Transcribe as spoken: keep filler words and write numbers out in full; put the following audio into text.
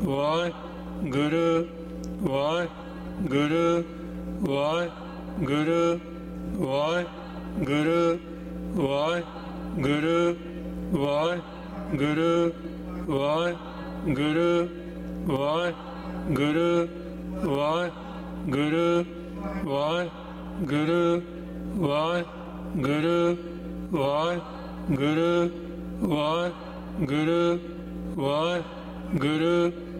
Waheguru Waheguru Waheguru Waheguru Waheguru Waheguru Waheguru Waheguru Waheguru Waheguru Waheguru Waheguru Waheguru Waheguru